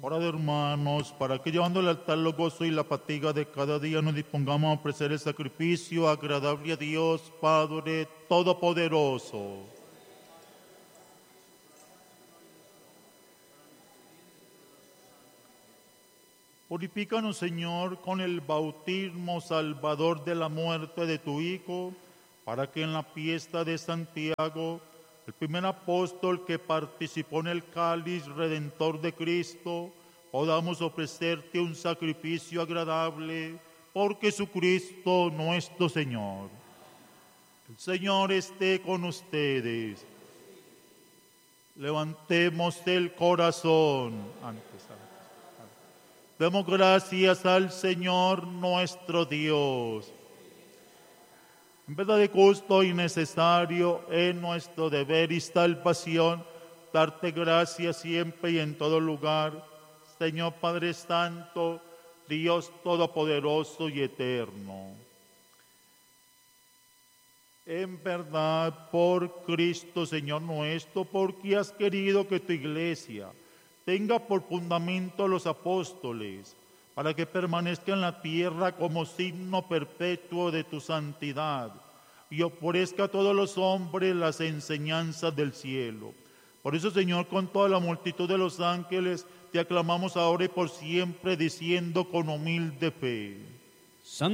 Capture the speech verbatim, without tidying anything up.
Orad, hermanos, para que llevando al altar los gozos y la fatiga de cada día nos dispongamos a ofrecer el sacrificio agradable a Dios Padre Todopoderoso. Purifícanos, Señor, con el bautismo salvador de la muerte de tu Hijo, para que en la fiesta de Santiago, el primer apóstol que participó en el cáliz redentor de Cristo, podamos ofrecerte un sacrificio agradable por Jesucristo nuestro Señor. El Señor esté con ustedes. Levantemos el corazón. Antes, antes. Demos gracias al Señor nuestro Dios. En verdad de justo y necesario es nuestro deber y salvación darte gracias siempre y en todo lugar, Señor Padre Santo, Dios Todopoderoso y Eterno. En verdad, por Cristo, Señor nuestro, porque has querido que tu iglesia tenga por fundamento a los apóstoles, para que permanezca en la tierra como signo perpetuo de tu santidad y ofrezca a todos los hombres las enseñanzas del cielo. Por eso, Señor, con toda la multitud de los ángeles, te aclamamos ahora y por siempre, diciendo con humilde fe: